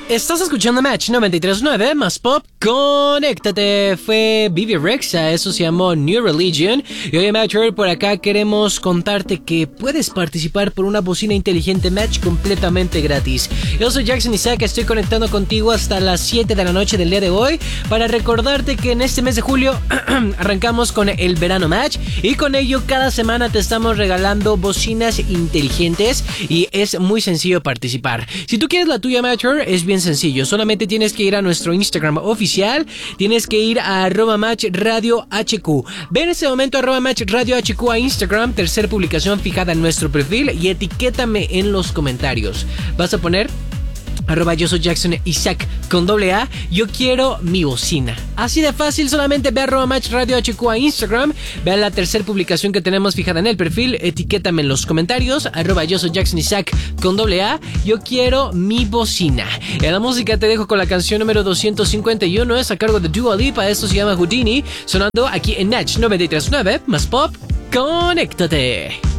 Estás escuchando Match 93.9 más pop. Conéctate. Fue Bebe Rexha, eso se llamó New Religion. Y hoy en Match por acá queremos contarte que puedes participar por una bocina inteligente Match completamente gratis. Yo soy Jackson Isaac, estoy conectando contigo hasta las 7 de la noche del día de hoy para recordarte que en este mes de julio arrancamos con el verano Match y con ello cada semana te estamos regalando bocinas inteligentes y es muy sencillo participar. Si tú quieres la tuya Matcher, es bien sencillo, solamente tienes que ir a nuestro Instagram oficial, tienes que ir a @matchradiohq. Ve en este momento @matchradiohq a Instagram, tercera publicación fijada en nuestro perfil y etiquétame en los comentarios. Vas a poner @yo soy Jackson Isaac con ¡A! Yo quiero mi bocina. Así de fácil, solamente ve a @matchradiohq a Instagram, ve a la tercera publicación que tenemos fijada en el perfil, etiquétame en los comentarios, @yo soy Jackson Isaac con ¡A! Yo quiero mi bocina. En la música te dejo con la canción número 251, es a cargo de Dua Lipa, esto se llama Houdini, sonando aquí en Natch 93.9 más pop. Conéctate.